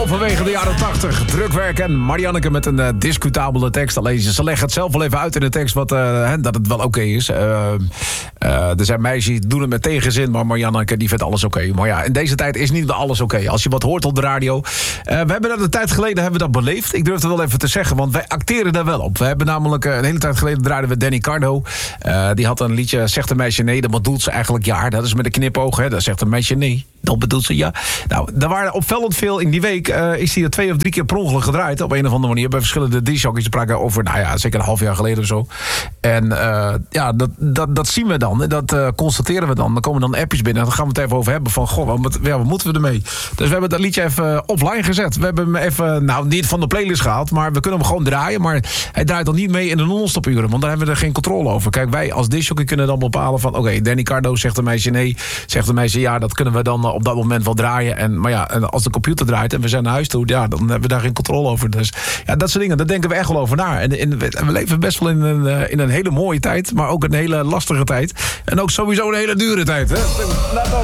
halverwege de jaren 80. Drukwerk en Marianneke met een discutabele tekst. Alleen ze leggen het zelf wel even uit in de tekst dat het wel oké is. Er zijn meisjes die doen het met tegenzin, maar Marianneke die vindt alles oké. Maar ja, in deze tijd is niet alles oké. Als je wat hoort op de radio. We hebben dat een tijd geleden dat beleefd. Ik durf het wel even te zeggen, want wij acteren daar wel op. We hebben namelijk een hele tijd geleden draaiden we Danny Cardo. Die had een liedje, zegt een meisje nee, dat bedoelt ze eigenlijk ja. Dat is met een knipoog, hè. Dat zegt een meisje nee, dat bedoelt ze ja. Nou, er waren opvallend veel in die week. Is hij er 2 of 3 keer per ongeluk gedraaid. Op een of andere manier. Bij verschillende discjockeys. Te praten over, zeker een half jaar geleden of zo. En dat zien we dan. Dat constateren we dan. Dan komen dan appjes binnen. En dan gaan we het even over hebben. Van, wat moeten we ermee? Dus we hebben dat liedje even offline gezet. We hebben hem even, niet van de playlist gehaald. Maar we kunnen hem gewoon draaien. Maar hij draait dan niet mee in de non-stop uren. Want daar hebben we er geen controle over. Kijk, wij als discjockey kunnen dan bepalen van... Oké, Danny Cardo zegt een meisje nee. Zegt een meisje ja. Dat kunnen we dan op dat moment wel draaien. Maar en als de computer draait en we zijn naar huis toe... dan hebben we daar geen controle over. Dus ja, dat soort dingen, daar denken we echt wel over na. En we leven best wel in een hele mooie tijd... maar ook een hele lastige tijd. En ook sowieso een hele dure tijd. Hè?